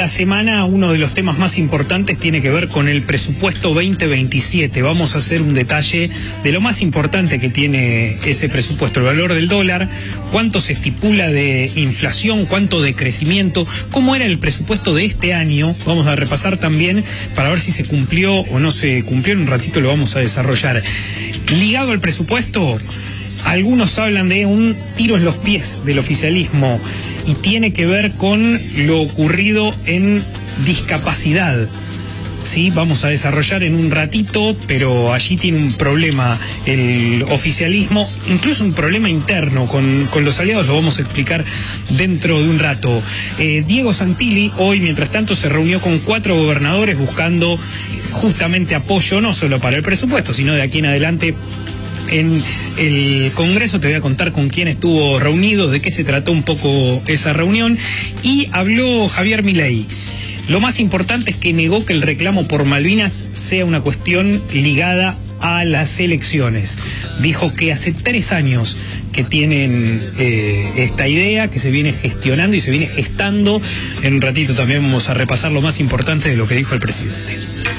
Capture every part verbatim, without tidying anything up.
la semana uno de los temas más importantes tiene que ver con el presupuesto veinte veintisiete. Vamos a hacer un detalle de lo más importante que tiene ese presupuesto, el valor del dólar, cuánto se estipula de inflación, cuánto de crecimiento, cómo era el presupuesto de este año. Vamos a repasar también para ver si se cumplió o no se cumplió. En un ratito lo vamos a desarrollar. Ligado al presupuesto, algunos hablan de un tiro en los pies del oficialismo y tiene que ver con lo ocurrido en discapacidad. Sí, vamos a desarrollar en un ratito, pero allí tiene un problema el oficialismo, incluso un problema interno con, con los aliados, lo vamos a explicar dentro de un rato. Eh, Diego Santilli hoy, mientras tanto, se reunió con cuatro gobernadores buscando justamente apoyo, no solo para el presupuesto, sino de aquí en adelante en el Congreso. Te voy a contar con quién estuvo reunido, de qué se trató un poco esa reunión. Y habló Javier Milei. Lo más importante es que negó que el reclamo por Malvinas sea una cuestión ligada a las elecciones. Dijo que hace tres años que tienen eh, esta idea, que se viene gestionando y se viene gestando. En un ratito también vamos a repasar lo más importante de lo que dijo el presidente.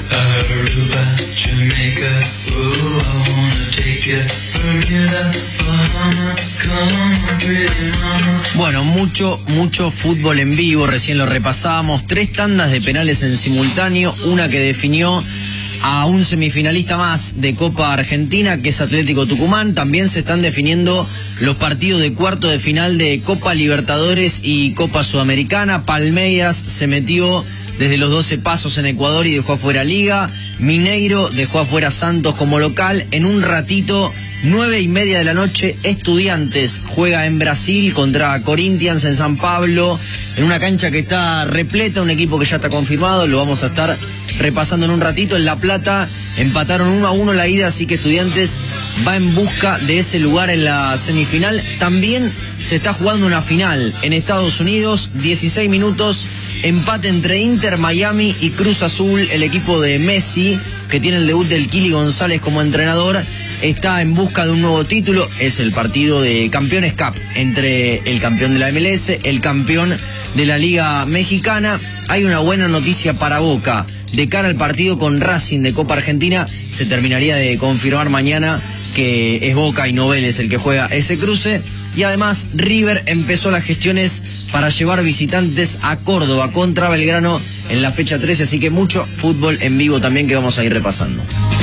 Bueno, mucho, mucho fútbol en vivo, recién lo repasamos, tres tandas de penales en simultáneo, una que definió a un semifinalista más de Copa Argentina, que es Atlético Tucumán. También se están definiendo los partidos de cuarto de final de Copa Libertadores y Copa Sudamericana. Palmeiras se metió desde los doce pasos en Ecuador y dejó afuera Liga. Mineiro dejó afuera Santos como local. En un ratito, nueve y media de la noche, Estudiantes juega en Brasil contra Corinthians en San Pablo, en una cancha que está repleta, un equipo que ya está confirmado, lo vamos a estar repasando en un ratito. En La Plata empataron uno a uno la ida, así que Estudiantes va en busca de ese lugar en la semifinal. También se está jugando una final en Estados Unidos, dieciséis minutos, empate entre Inter Miami y Cruz Azul. El equipo de Messi, que tiene el debut del Kili González como entrenador, está en busca de un nuevo título. Es el partido de Campeones Cup entre el campeón de la M L S, el campeón de la Liga Mexicana. Hay una buena noticia para Boca. De cara al partido con Racing de Copa Argentina, se terminaría de confirmar mañana que es Boca y no Vélez el que juega ese cruce. Y además River empezó las gestiones para llevar visitantes a Córdoba contra Belgrano en la fecha trece, así que mucho fútbol en vivo también que vamos a ir repasando.